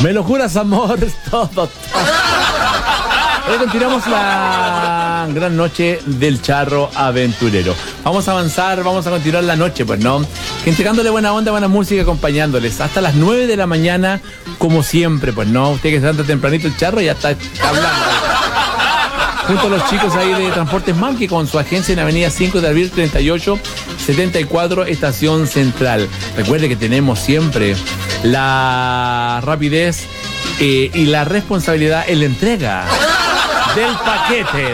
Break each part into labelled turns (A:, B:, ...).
A: Me lo juras, amor, todo. Hoy continuamos la gran noche del charro aventurero. Vamos a avanzar, vamos a continuar la noche, pues, ¿no? Entregándole buena onda, buena música, acompañándoles hasta las 9 de la mañana, como siempre, pues, ¿no? Usted que se levanta tempranito el charro ya está hablando. Junto a los chicos ahí de Transportes Manque con su agencia en Avenida 5 de Abril 3874, Estación Central. Recuerde que tenemos siempre la rapidez y la responsabilidad en la entrega del paquete.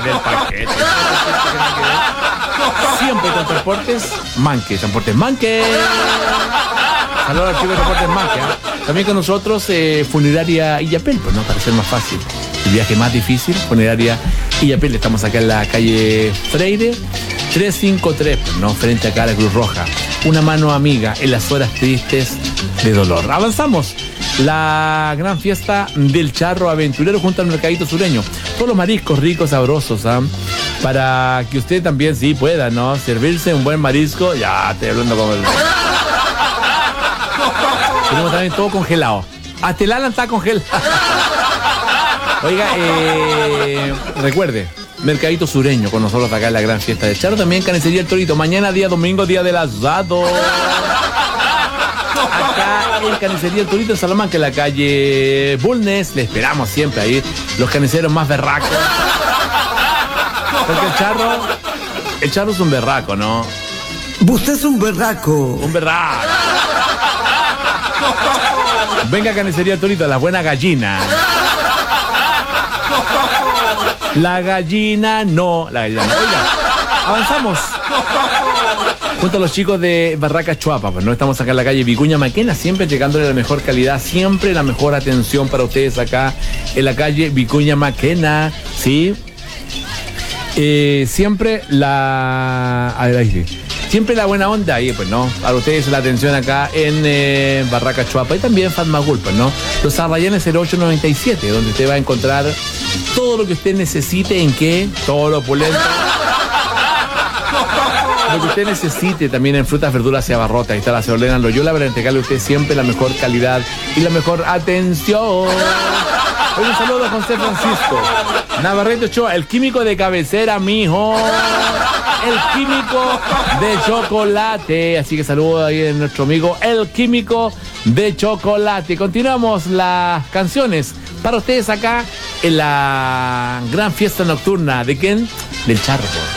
A: Siempre con Transportes Manque. Transportes Manque. Saludos al chico de Transportes Manque. También con nosotros Funeraria Illapel, pues, ¿no? Para ser más fácil. El viaje más difícil, Funeraria Illapel. Estamos acá en la calle Freire 353, pues, ¿no? Frente acá a la Cruz Roja. Una mano amiga en las horas tristes de dolor. Avanzamos. La gran fiesta del charro aventurero junto al mercadito sureño. Todos los mariscos ricos, sabrosos, ¿ah? Para que usted también sí pueda, ¿no? Servirse un buen marisco. Ya, estoy hablando como el... Tenemos también todo congelado. Hasta el Alan está congelado. Oiga, recuerde, mercadito sureño con nosotros acá en la gran fiesta del charro. También Carnicería El Torito. Mañana día domingo, día del asado. Acá en Carnicería El Torito en Salamanca, en la calle Bulnes. Le esperamos siempre ahí, los carniceros más berracos. Porque el charro es un berraco, ¿no?
B: Usted es un berraco.
A: Un berraco. Venga a Carnicería El Torito, las buenas gallinas. La gallina no. Oiga, avanzamos. Junto a los chicos de Barraca Chuapa, pues no estamos acá en la calle Vicuña Maquena, siempre llegándole la mejor calidad, siempre la mejor atención para ustedes acá en la calle Vicuña Maquena, ¿sí? Siempre la... A ver, ahí sí. Siempre la buena onda ahí, pues, ¿no? Para ustedes la atención acá en Barraca Chuapa y también Fatmagul, pues, ¿no? Los Arrayanes 0897, donde usted va a encontrar todo lo que usted necesite, ¿en qué? Todo lo opulento. Lo que usted necesite también en frutas, verduras y abarrotas. Ahí está la señora Elena Loyola para entregarle a usted siempre la mejor calidad y la mejor atención. Hoy un saludo a José Francisco Navarrete Ochoa, el químico de cabecera, mijo. El químico de chocolate. Así que saludo ahí a nuestro amigo, el químico de chocolate. Continuamos las canciones para ustedes acá en la gran fiesta nocturna. ¿De quién? Del charro.